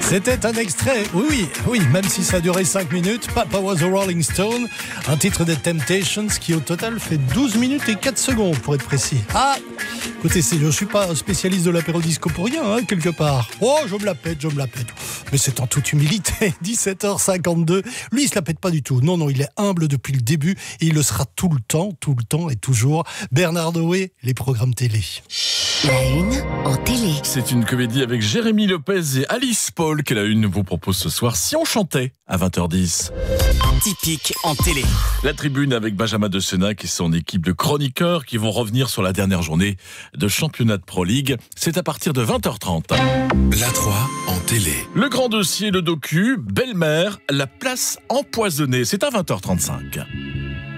C'était un extrait, oui, même si ça a duré 5 minutes, Papa Was a Rolling Stone, un titre des Temptations qui au total fait 12 minutes et 4 secondes pour être précis. Ah, écoutez, je ne suis pas spécialiste de l'apéro disco pour rien, quelque part. Oh, je me la pète. Mais c'est en toute humilité, 17h52. Lui, il se la pète pas du tout. Non, il est humble depuis le début et il le sera tout le temps et toujours. Bernard Noé, les programmes télé. La une en télé. C'est une comédie avec Jérémy Lopez et Alice Paul que la une vous propose ce soir. Si on chantait à 20h10. Typique en télé. La tribune avec Benjamin de Senac et son équipe de chroniqueurs qui vont revenir sur la dernière journée de championnat de Pro League. C'est à partir de 20h30. La 3 en télé. Le grand dossier, le docu, Belle-Mère, la place empoisonnée. C'est à 20h35.